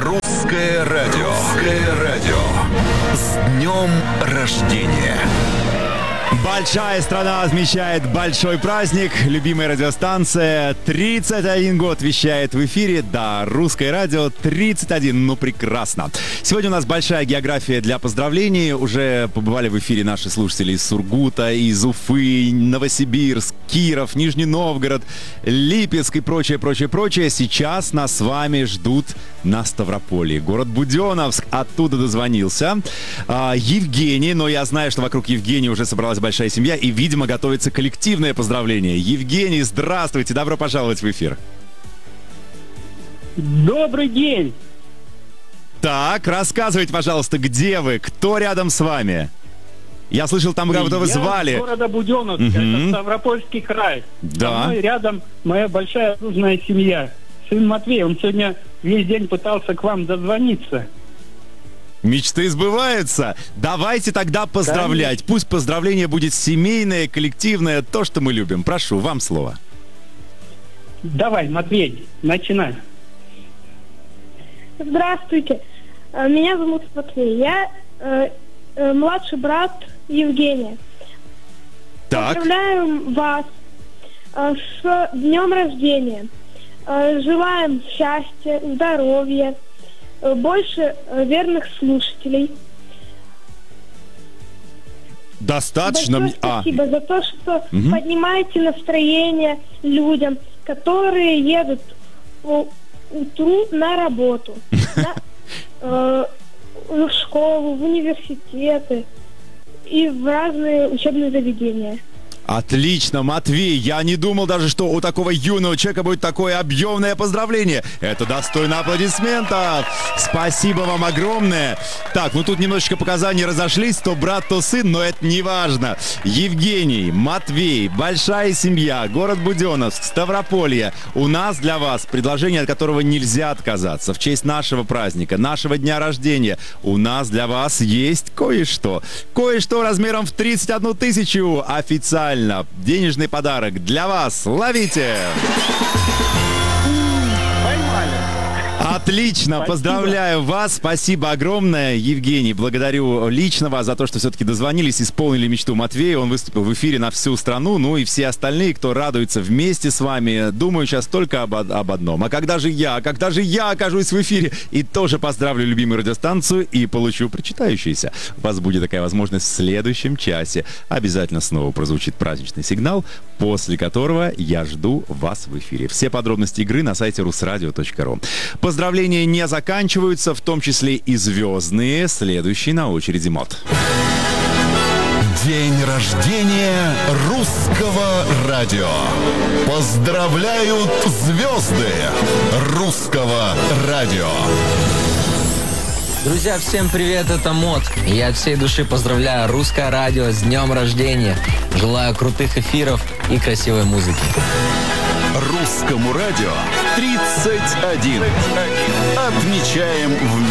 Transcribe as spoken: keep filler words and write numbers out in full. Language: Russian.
Русское радио. Русское радио. С днем рождения! Большая страна отмечает большой праздник. Любимая радиостанция тридцать один год вещает в эфире. Да, Русское радио тридцать один. Ну, прекрасно. Сегодня у нас большая география для поздравлений. Уже побывали в эфире наши слушатели из Сургута, из Уфы, Новосибирск, Киров, Нижний Новгород, Липецк и прочее, прочее, прочее. Сейчас нас с вами ждут на Ставрополье. Город Буденновск. Оттуда дозвонился а, Евгений. Но я знаю, что вокруг Евгения уже собралась большая семья, и, видимо, готовится коллективное поздравление. Евгений, здравствуйте, добро пожаловать в эфир. Добрый день. Так, рассказывайте, пожалуйста, где вы, кто рядом с вами? Я слышал, там кого-то вы звали. Я из города Буденновск, угу. Это Ставропольский край. Да. Со мной рядом моя большая дружная семья. Сын Матвей, он сегодня весь день пытался к вам дозвониться. Мечты сбываются. Давайте тогда поздравлять. Конечно. Пусть поздравление будет семейное, коллективное, то, что мы любим. Прошу, вам слово. Давай, Матвей, начинай. Здравствуйте. Меня зовут Матвей. Я э, э, младший брат Евгения. Так. Поздравляем вас э, с днем рождения. Э, желаем счастья, здоровья, больше верных слушателей. Достаточно. Большое спасибо а. за то, что угу. поднимаете настроение людям, которые едут по утру на работу, в школу, в университеты и в разные учебные заведения. Отлично, Матвей, я не думал даже, что у такого юного человека будет такое объемное поздравление. Это достойно аплодисментов. Спасибо вам огромное. Так, ну тут немножечко показания разошлись, то брат, то сын, но это не важно. Евгений, Матвей, большая семья, город Буденновск, Ставрополье. У нас для вас предложение, от которого нельзя отказаться. В честь нашего праздника, нашего дня рождения, у нас для вас есть кое-что. Кое-что размером в тридцать одну тысячу официально. Денежный подарок для вас. Ловите! Отлично, спасибо. Поздравляю вас, спасибо огромное, Евгений, благодарю лично вас за то, что все-таки дозвонились, исполнили мечту Матвея, он выступил в эфире на всю страну, ну и все остальные, кто радуется вместе с вами, думаю сейчас только об, об одном, а когда же я, а когда же я окажусь в эфире и тоже поздравлю любимую радиостанцию и получу причитающееся. У вас будет такая возможность в следующем часе, обязательно снова прозвучит праздничный сигнал, после которого я жду вас в эфире. Все подробности игры на сайте русрадио точка ру. Поздравления не заканчиваются, в том числе и звездные. Следующий на очереди мод. День рождения Русского радио. Поздравляют звезды Русского радио. Друзья, всем привет, это Мод. Я от всей души поздравляю Русское радио с днем рождения. Желаю крутых эфиров и красивой музыки. Русскому радио тридцать один. Отмечаем вместе.